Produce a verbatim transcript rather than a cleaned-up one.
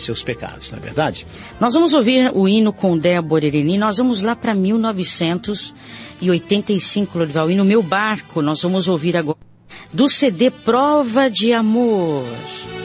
seus pecados, não é verdade? Nós vamos ouvir o hino com Débora Ereni, nós vamos lá para mil novecentos e oitenta e cinco, Lorival, e no meu barco nós vamos ouvir agora do C D Prova de Amor.